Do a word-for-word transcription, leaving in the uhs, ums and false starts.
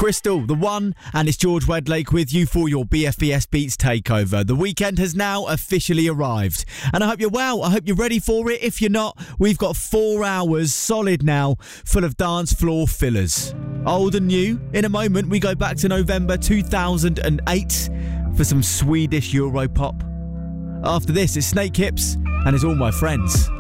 Crystal, the one, and it's George Wedlake with you for your B F E S Beats takeover. The weekend has now officially arrived, and I hope you're well. I hope you're ready for it. If you're not, we've got four hours solid now, full of dance floor fillers. Old and new. In a moment, we go back to November two thousand eight for some Swedish Europop. After this, it's Snake Hips, and it's All My Friends.